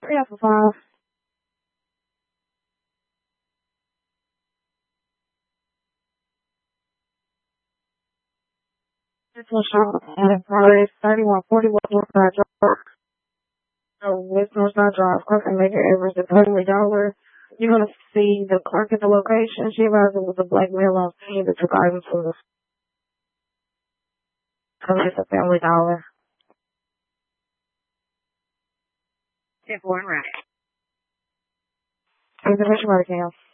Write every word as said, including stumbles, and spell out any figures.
Three out of five. This was shot at Friday, thirty-one forty-one Northside Drive. So, West Northside Drive, Clark and Major Everest at thirty dollars. You're going to see the clerk at the location. She advised it was a black male on scene that took items from the so it's a family dollar. ten four and right. Information right, Cam.